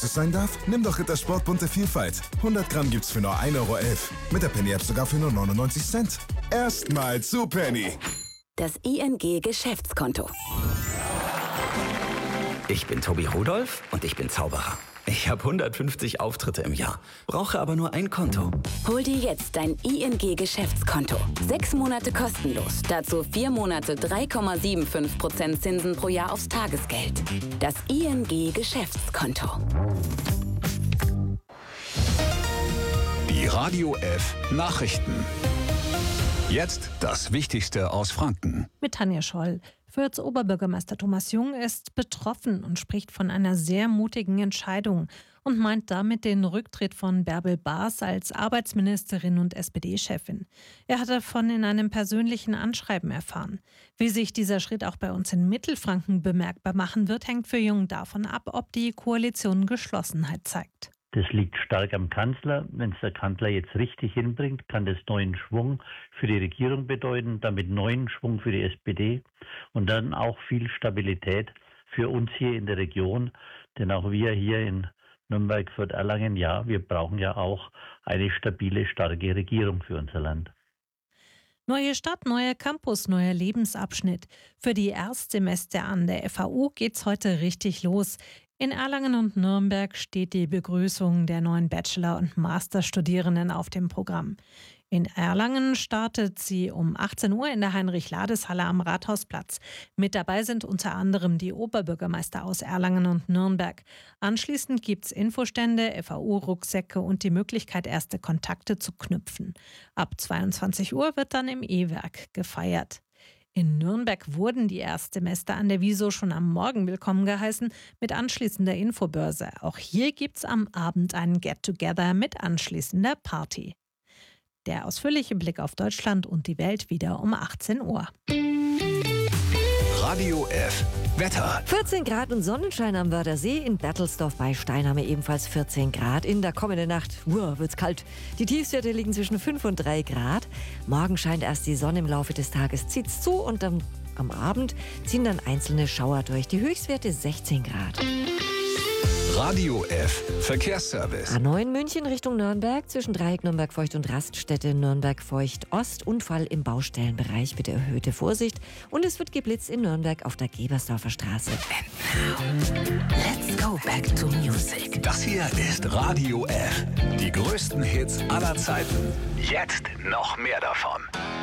es sein darf? Nimm doch Rittersport bunte Vielfalt. 100 Gramm gibt's für nur 1,11 Euro. Mit der Penny-App sogar für nur 99 Cent. Erstmal zu Penny. Das ING Geschäftskonto. Ich bin Tobi Rudolph und ich bin Zauberer. Ich habe 150 Auftritte im Jahr, brauche aber nur ein Konto. Hol dir jetzt dein ING Geschäftskonto. 6 Monate kostenlos. Dazu 4 Monate 3,75% Zinsen pro Jahr aufs Tagesgeld. Das ING Geschäftskonto. Die Radio F Nachrichten. Jetzt das Wichtigste aus Franken. Mit Tanja Scholl. Fürths Oberbürgermeister Thomas Jung ist betroffen und spricht von einer sehr mutigen Entscheidung und meint damit den Rücktritt von Bärbel Baas als Arbeitsministerin und SPD-Chefin. Er hat davon in einem persönlichen Anschreiben erfahren. Wie sich dieser Schritt auch bei uns in Mittelfranken bemerkbar machen wird, hängt für Jung davon ab, ob die Koalition Geschlossenheit zeigt. Das liegt stark am Kanzler. Wenn es der Kanzler jetzt richtig hinbringt, kann das neuen Schwung für die Regierung bedeuten, damit neuen Schwung für die SPD und dann auch viel Stabilität für uns hier in der Region. Denn auch wir hier in Nürnberg, Fürth, Erlangen, ja, wir brauchen ja auch eine stabile, starke Regierung für unser Land. Neue Stadt, neuer Campus, neuer Lebensabschnitt. Für die Erstsemester an der FAU geht's heute richtig los. In Erlangen und Nürnberg steht die Begrüßung der neuen Bachelor- und Masterstudierenden auf dem Programm. In Erlangen startet sie um 18 Uhr in der Heinrich-Lades-Halle am Rathausplatz. Mit dabei sind unter anderem die Oberbürgermeister aus Erlangen und Nürnberg. Anschließend gibt's Infostände, FAU-Rucksäcke und die Möglichkeit, erste Kontakte zu knüpfen. Ab 22 Uhr wird dann im E-Werk gefeiert. In Nürnberg wurden die Erstsemester an der Wieso schon am Morgen willkommen geheißen mit anschließender Infobörse. Auch hier gibt's am Abend einen Get-Together mit anschließender Party. Der ausführliche Blick auf Deutschland und die Welt wieder um 18 Uhr. Radio F Wetter. 14 Grad und Sonnenschein am Wörthersee, in Bertelsdorf bei Steinhame ebenfalls 14 Grad. In der kommenden Nacht wird's kalt. Die Tiefstwerte liegen zwischen 5 und 3 Grad. Morgen scheint erst die Sonne, im Laufe des Tages zieht's zu und am Abend ziehen dann einzelne Schauer durch. Die Höchstwerte 16 Grad. Radio F Verkehrsservice. A9 München Richtung Nürnberg, zwischen Dreieck Nürnberg-Feucht und Raststätte Nürnberg-Feucht-Ost. Unfall im Baustellenbereich, bitte erhöhte Vorsicht. Und es wird geblitzt in Nürnberg auf der Gebersdorfer Straße. And now, let's go back to music. Das hier ist Radio F. Die größten Hits aller Zeiten. Jetzt noch mehr davon.